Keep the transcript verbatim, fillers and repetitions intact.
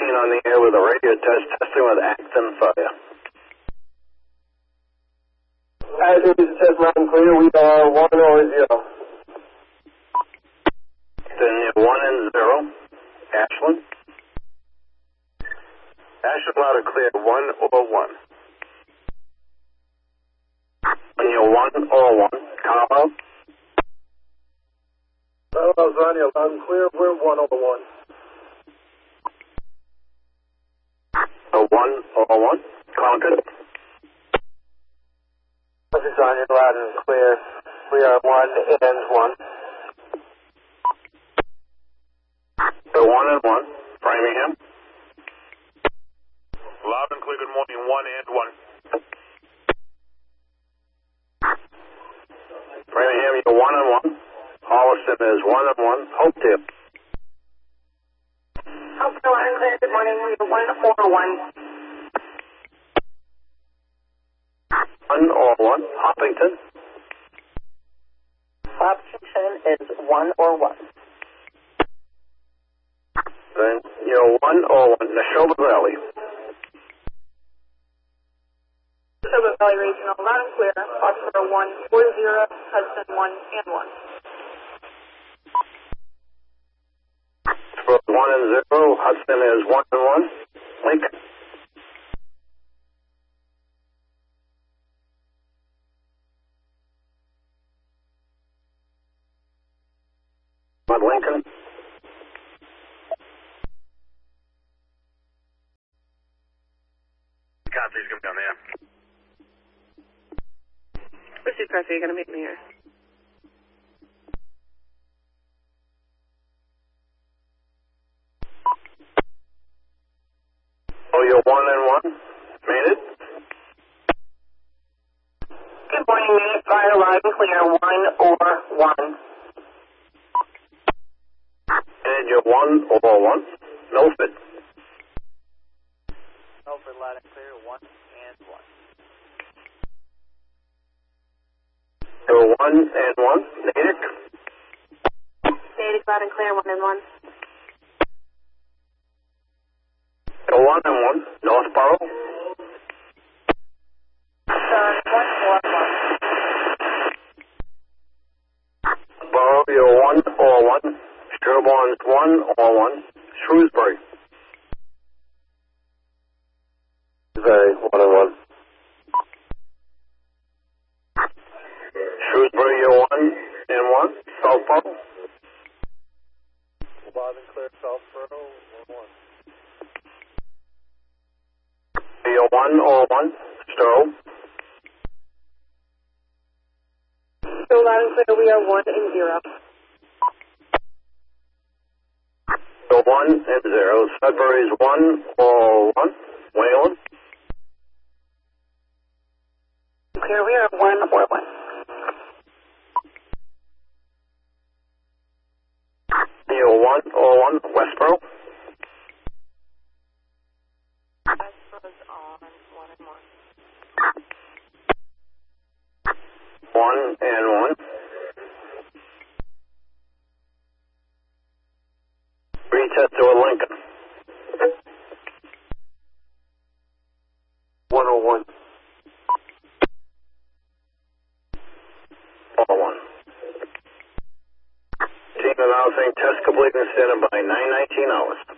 Green on the air with a radio test, testing with Acton Fire. Acton, this is test loud and clear. We are one or zero. Then you're one and zero. Ashland. Ashland loud and clear, one or one. And you're one or one. Carlisle. Carlisle, Zania, loud and clear. We're one over one. A one or one. Concord. This is Zania, loud and clear. We are one and one. So one and one. Framingham. Loud and clear, good morning, one and one. Framingham, you're one and one. Holliston is one and one. Hopedale. Hopedale, loud and clear, good morning. We are one or one. One or one. Hopkinton. Hopkinton is one or one. Then you're one or one. Neshoba Valley. Neshoba Valley Regional, loud and clear. Foxborough one, four zero. Hudson one and one. For one and zero. Hudson is one and one. Lincoln. What, Lincoln? Copy's going to be on there. Lucy Cressy, you're going to meet me here. Oh, you're one and one? Made it? Good morning, Minute Fire, loud and clear, one or one. And you're one or one? Milford. Milford, loud and clear, one and one. You're one and one? Natick? Natick, loud and clear, one and one. You're one and one? Northborough? Son, one or one. Borough, you're one or one? Sherborne's one or one? Shrewsbury? Very one and one. Shrewsbury, you're one and one? Southborough? Loud and clear, Southborough, one one. You're one or one? Stowe? So loud and clear, we are one and zero. You're one and zero. Sudbury's one or one? Wayland? Clear, we are one or one. You're one or one? Westboro? Westboro's on one and one. One and one. Retest to a Lincoln. One or one. Or one. Team announcing test complete and standing by nine nineteen hours.